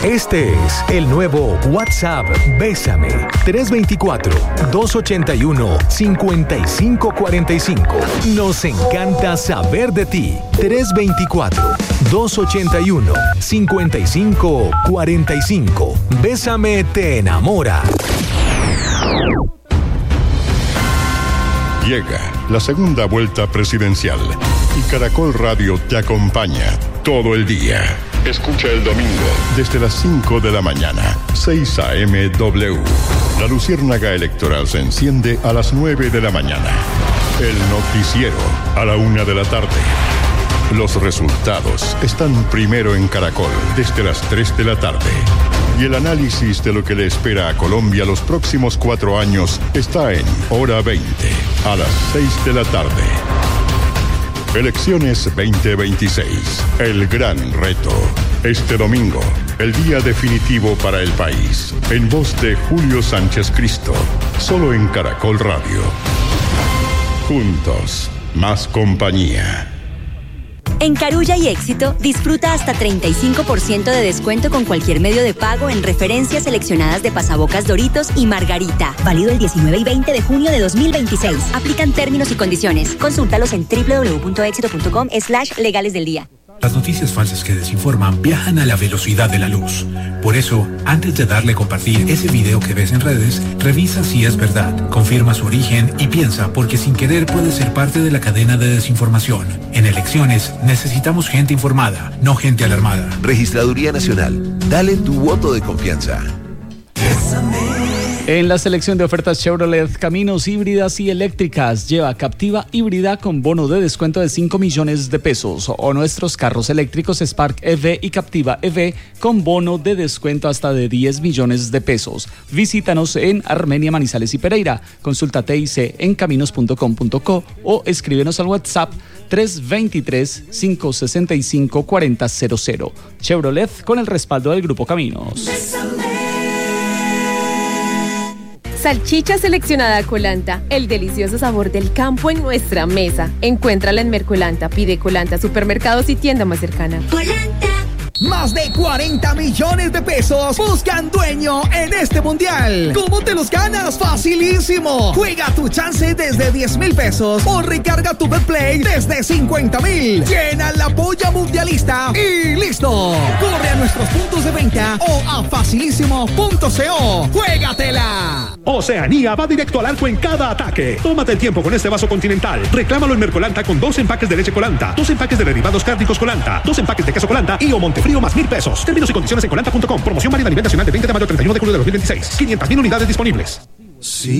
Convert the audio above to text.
Este es el nuevo WhatsApp Bésame. 324-281-5545. Nos encanta saber de ti. 324-281-5545. Bésame te enamora. Llega la segunda vuelta presidencial y Caracol Radio te acompaña todo el día. Escucha el domingo desde las 5 de la mañana, 6 a.m. W. La luciérnaga electoral se enciende a las 9 de la mañana. El noticiero a la 1 de la tarde. Los resultados están primero en Caracol desde las 3 de la tarde. Y el análisis de lo que le espera a Colombia los próximos 4 años está en Hora 20, a las 6 de la tarde. Elecciones 2026, el gran reto. Este domingo, el día definitivo para el país. En voz de Julio Sánchez Cristo, solo en Caracol Radio. Juntos, más compañía. En Carulla y Éxito, disfruta hasta 35% de descuento con cualquier medio de pago en referencias seleccionadas de pasabocas Doritos y Margarita. Válido el 19 y 20 de junio de 2026. Aplican términos y condiciones. Consúltalos en www.exito.com/legales del día. Las noticias falsas que desinforman viajan a la velocidad de la luz. Por eso, antes de darle compartir ese video que ves en redes, revisa si es verdad, confirma su origen y piensa, porque sin querer puede ser parte de la cadena de desinformación. En elecciones necesitamos gente informada, no gente alarmada. Registraduría Nacional, dale tu voto de confianza. En la selección de ofertas Chevrolet Caminos híbridas y eléctricas, lleva Captiva híbrida con bono de descuento de 5 millones de pesos o nuestros carros eléctricos Spark EV y Captiva EV con bono de descuento hasta de 10 millones de pesos. Visítanos en Armenia, Manizales y Pereira. Consulta TIC en caminos.com.co o escríbenos al WhatsApp 323-565-4000. Chevrolet con el respaldo del Grupo Caminos. Salchicha seleccionada Colanta, el delicioso sabor del campo en nuestra mesa. Encuéntrala en Mercolanta, pide Colanta, supermercados y tienda más cercana. Colanta. Más de 40 millones de pesos buscan dueño en este mundial. ¿Cómo te los ganas? Facilísimo. Juega tu chance desde 10,000 pesos o recarga tu Betplay desde 50,000. Llena la polla mundialista y listo. Corre a nuestros puntos de venta o a facilísimo.co. ¡Juégatela! Oceanía va directo al arco en cada ataque. Tómate el tiempo con este vaso continental. Reclámalo en Mercolanta con 2 empaques de leche Colanta, 2 empaques de derivados cárnicos Colanta, 2 empaques de queso Colanta y o Montefrío más 1,000 pesos. Términos y condiciones en colanta.com. Promoción válida a nivel nacional de 20 de mayo a 31 de julio de 2026. 500,000 unidades disponibles. Sí.